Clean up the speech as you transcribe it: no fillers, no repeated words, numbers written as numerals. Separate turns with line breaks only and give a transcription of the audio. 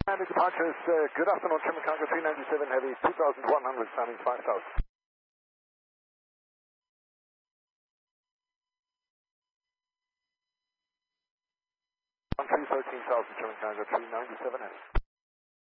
And departures, good afternoon, German Cargo 397 Heavy, 2,100, sounding 5,000. 13,000, German Cargo 397 Heavy.